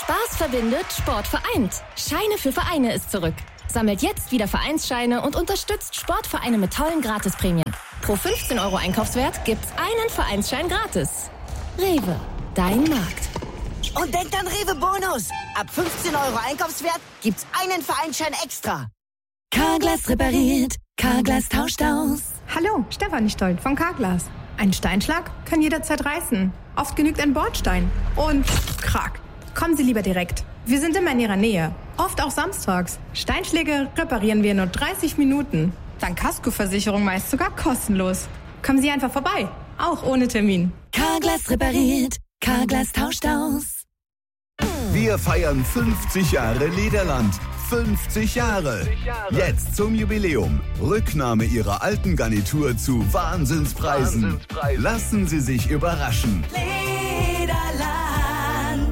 Spaß verbindet, Sport vereint. Scheine für Vereine ist zurück. Sammelt jetzt wieder Vereinsscheine und unterstützt Sportvereine mit tollen Gratisprämien. Pro 15 € Einkaufswert gibt's einen Vereinsschein gratis. Rewe, dein Markt. Und denkt an Rewe Bonus. Ab 15 € Einkaufswert gibt's einen Vereinsschein extra. Carglass repariert, Carglass tauscht aus. Hallo, Stefanie Stolt von Carglass. Ein Steinschlag kann jederzeit reißen. Oft genügt ein Bordstein. Und krack. Kommen Sie lieber direkt. Wir sind immer in Ihrer Nähe. Oft auch samstags. Steinschläge reparieren wir in nur 30 Minuten. Dank Kaskoversicherung meist sogar kostenlos. Kommen Sie einfach vorbei. Auch ohne Termin. Carglass repariert, Carglass tauscht aus. Wir feiern 50 Jahre Lederland. 50 Jahre. Jetzt zum Jubiläum. Rücknahme Ihrer alten Garnitur zu Wahnsinnspreisen. Lassen Sie sich überraschen. Lederland.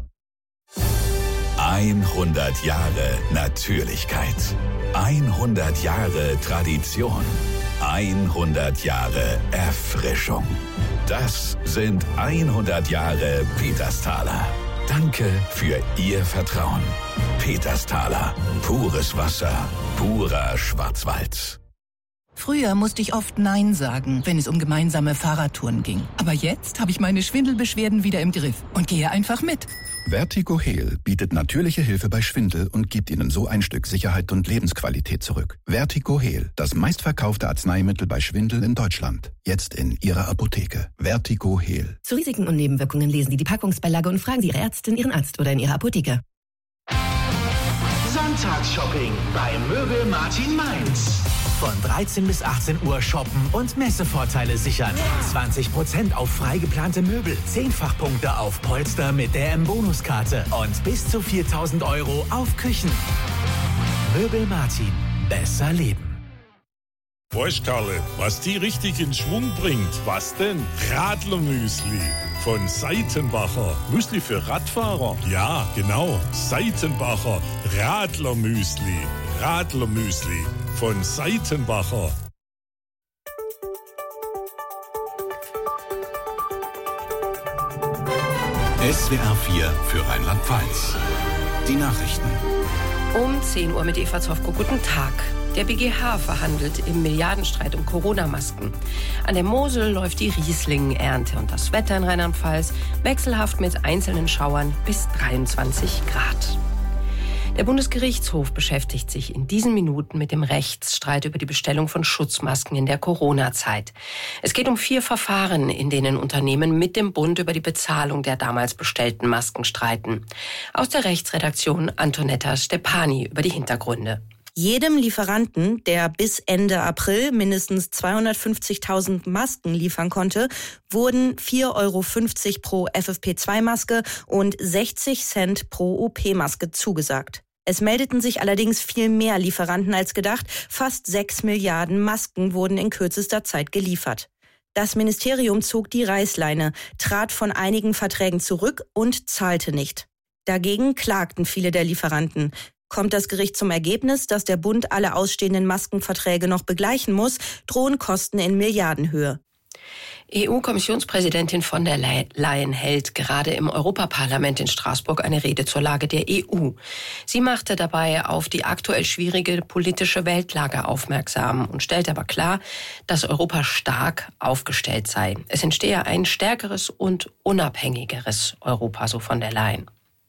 100 Jahre Natürlichkeit. 100 Jahre Tradition. 100 Jahre Erfrischung. Das sind 100 Jahre Petersthaler. Danke für Ihr Vertrauen. Petersthaler. Pures Wasser. Purer Schwarzwald. Früher musste ich oft Nein sagen, wenn es um gemeinsame Fahrradtouren ging. Aber jetzt habe ich meine Schwindelbeschwerden wieder im Griff und gehe einfach mit. Vertigo Heal bietet natürliche Hilfe bei Schwindel und gibt Ihnen so ein Stück Sicherheit und Lebensqualität zurück. Vertigo Heal, das meistverkaufte Arzneimittel bei Schwindel in Deutschland. Jetzt in Ihrer Apotheke. Vertigo Heal. Zu Risiken und Nebenwirkungen lesen Sie die Packungsbeilage und fragen Sie Ihre Ärztin, Ihren Arzt oder in Ihrer Apotheke. Sonntagsshopping bei Möbel Martin Mainz. Von 13 bis 18 Uhr shoppen und Messevorteile sichern. 20% auf frei geplante Möbel, 10-fach-Punkte auf Polster mit der M-Bonuskarte und bis zu 4.000 € auf Küchen. Möbel Martin. Besser leben. Weißt Karle, was die richtig in Schwung bringt? Was denn? Radlermüsli von Seitenbacher. Müsli für Radfahrer? Ja, genau. Seitenbacher Radlermüsli. Radlermüsli von Seitenbacher. SWR 4 für Rheinland-Pfalz. Die Nachrichten. Um 10 Uhr mit Eva Zofko. Guten Tag. Der BGH verhandelt im Milliardenstreit um Corona-Masken. An der Mosel läuft die Riesling-Ernte und das Wetter in Rheinland-Pfalz wechselhaft mit einzelnen Schauern bis 23 Grad. Der Bundesgerichtshof beschäftigt sich in diesen Minuten mit dem Rechtsstreit über die Bestellung von Schutzmasken in der Corona-Zeit. Es geht um 4 Verfahren, in denen Unternehmen mit dem Bund über die Bezahlung der damals bestellten Masken streiten. Aus der Rechtsredaktion Antonetta Stepani über die Hintergründe. Jedem Lieferanten, der bis Ende April mindestens 250.000 Masken liefern konnte, wurden 4,50 € pro FFP2-Maske und 60 Cent pro OP-Maske zugesagt. Es meldeten sich allerdings viel mehr Lieferanten als gedacht. Fast 6 Milliarden Masken wurden in kürzester Zeit geliefert. Das Ministerium zog die Reißleine, trat von einigen Verträgen zurück und zahlte nicht. Dagegen klagten viele der Lieferanten. Kommt das Gericht zum Ergebnis, dass der Bund alle ausstehenden Maskenverträge noch begleichen muss, drohen Kosten in Milliardenhöhe. EU-Kommissionspräsidentin von der Leyen hält gerade im Europaparlament in Straßburg eine Rede zur Lage der EU. Sie machte dabei auf die aktuell schwierige politische Weltlage aufmerksam und stellt aber klar, dass Europa stark aufgestellt sei. Es entstehe ein stärkeres und unabhängigeres Europa, so von der Leyen.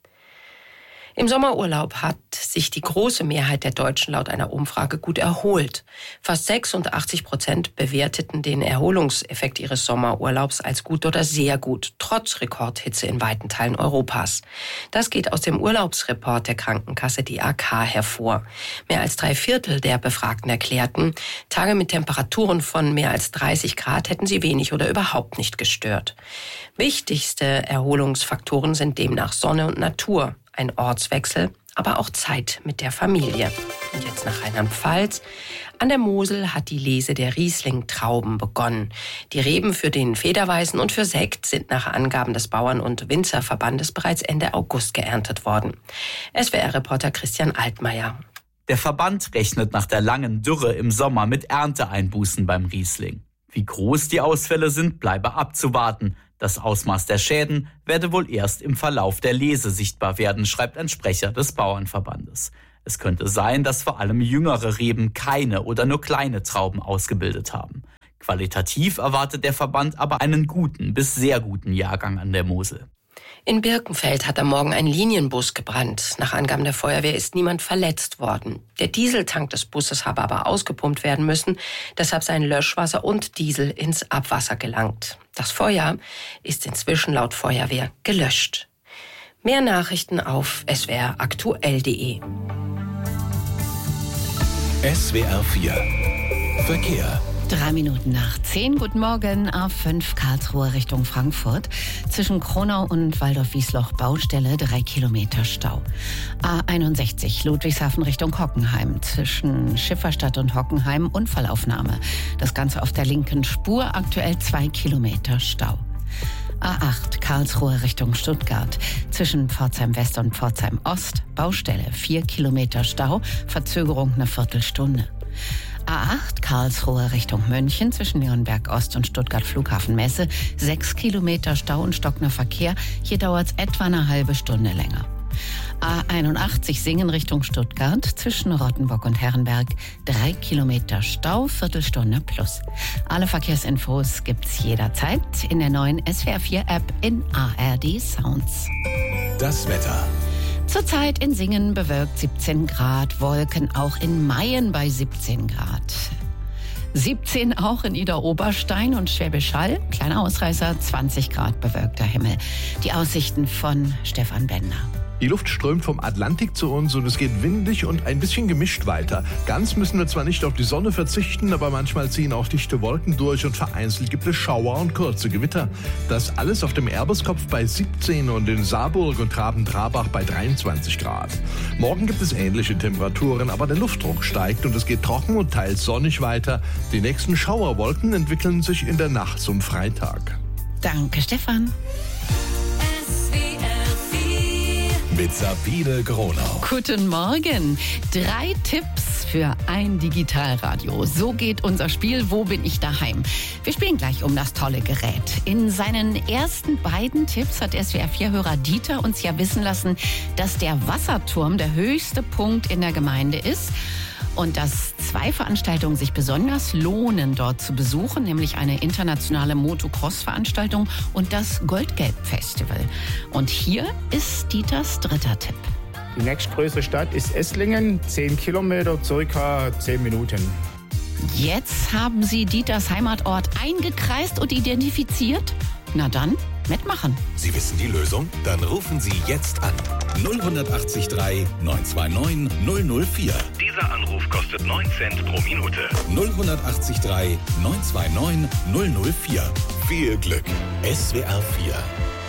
Im Sommerurlaub hat sich die große Mehrheit der Deutschen laut einer Umfrage gut erholt. Fast 86% bewerteten den Erholungseffekt ihres Sommerurlaubs als gut oder sehr gut, trotz Rekordhitze in weiten Teilen Europas. Das geht aus dem Urlaubsreport der Krankenkasse DAK hervor. Mehr als 3/4 der Befragten erklärten, Tage mit Temperaturen von mehr als 30 Grad hätten sie wenig oder überhaupt nicht gestört. Wichtigste Erholungsfaktoren sind demnach Sonne und Natur. Ein Ortswechsel, aber auch Zeit mit der Familie. Und jetzt nach Rheinland-Pfalz. An der Mosel hat die Lese der Riesling-Trauben begonnen. Die Reben für den Federweißen und für Sekt sind nach Angaben des Bauern- und Winzerverbandes bereits Ende August geerntet worden. SWR-Reporter Christian Altmaier. Der Verband rechnet nach der langen Dürre im Sommer mit Ernteeinbußen beim Riesling. Wie groß die Ausfälle sind, bleibe abzuwarten. Das Ausmaß der Schäden werde wohl erst im Verlauf der Lese sichtbar werden, schreibt ein Sprecher des Bauernverbandes. Es könnte sein, dass vor allem jüngere Reben keine oder nur kleine Trauben ausgebildet haben. Qualitativ erwartet der Verband aber einen guten bis sehr guten Jahrgang an der Mosel. In Birkenfeld hat am Morgen ein Linienbus gebrannt. Nach Angaben der Feuerwehr ist niemand verletzt worden. Der Dieseltank des Busses habe aber ausgepumpt werden müssen. Deshalb seien Löschwasser und Diesel ins Abwasser gelangt. Das Feuer ist inzwischen laut Feuerwehr gelöscht. Mehr Nachrichten auf swraktuell.de. SWR 4 Verkehr. 9:03. Guten Morgen, A5 Karlsruhe Richtung Frankfurt. Zwischen Kronau und Waldorf-Wiesloch Baustelle 3 Kilometer Stau. A61 Ludwigshafen Richtung Hockenheim. Zwischen Schifferstadt und Hockenheim Unfallaufnahme. Das Ganze auf der linken Spur, aktuell 2 Kilometer Stau. A8 Karlsruhe Richtung Stuttgart. Zwischen Pforzheim West und Pforzheim Ost Baustelle 4 Kilometer Stau, Verzögerung eine Viertelstunde. A8 Karlsruhe Richtung München zwischen Nürnberg Ost und Stuttgart Flughafen Messe 6 Kilometer Stau und stockender Verkehr. Hier dauert es etwa eine halbe Stunde länger. A81 Singen Richtung Stuttgart zwischen Rottenburg und Herrenberg 3 Kilometer Stau, Viertelstunde plus. Alle Verkehrsinfos gibt's jederzeit in der neuen SWR 4 App in ARD Sounds. Das Wetter. Zurzeit in Singen bewölkt 17 Grad, Wolken auch in Mayen bei 17 Grad. 17 auch in Idar-Oberstein und Schwäbisch Hall, kleiner Ausreißer, 20 Grad bewölkter Himmel. Die Aussichten von Stefan Bender. Die Luft strömt vom Atlantik zu uns und es geht windig und ein bisschen gemischt weiter. Ganz müssen wir zwar nicht auf die Sonne verzichten, aber manchmal ziehen auch dichte Wolken durch und vereinzelt gibt es Schauer und kurze Gewitter. Das alles auf dem Erberskopf bei 17 und in Saarburg und Traben-Trabach bei 23 Grad. Morgen gibt es ähnliche Temperaturen, aber der Luftdruck steigt und es geht trocken und teils sonnig weiter. Die nächsten Schauerwolken entwickeln sich in der Nacht zum Freitag. Danke, Stefan. Mit Sabine Gronau. Guten Morgen. 3 Tipps für ein Digitalradio. So geht unser Spiel Wo bin ich daheim? Wir spielen gleich um das tolle Gerät. In seinen ersten beiden Tipps hat SWR4-Hörer Dieter uns ja wissen lassen, dass der Wasserturm der höchste Punkt in der Gemeinde ist. Und dass 2 Veranstaltungen sich besonders lohnen, dort zu besuchen, nämlich eine internationale Motocross-Veranstaltung und das Goldgelb-Festival. Und hier ist Dieters 3. Tipp. Die nächstgrößere Stadt ist Esslingen, 10 Kilometer, circa 10 Minuten. Jetzt haben Sie Dieters Heimatort eingekreist und identifiziert? Na dann, mitmachen. Sie wissen die Lösung? Dann rufen Sie jetzt an. 0183 929 004. Dieser Anruf kostet 9 Cent pro Minute. 0183 929 004. Viel Glück. SWR 4